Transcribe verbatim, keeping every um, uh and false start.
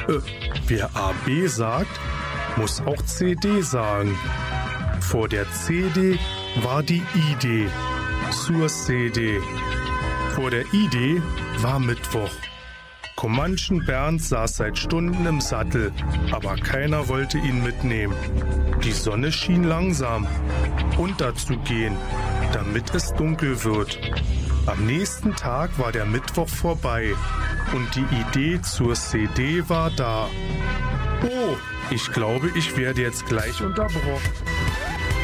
Äh, wer A B sagt, muss auch C D sagen. Vor der C D war die I D zur C D. Vor der I D war Mittwoch. Comanchen Bernd saß seit Stunden im Sattel, aber keiner wollte ihn mitnehmen. Die Sonne schien langsam unterzugehen, damit es dunkel wird. Am nächsten Tag war der Mittwoch vorbei und die Idee zur C D war da. Oh, ich glaube, ich werde jetzt gleich unterbrochen.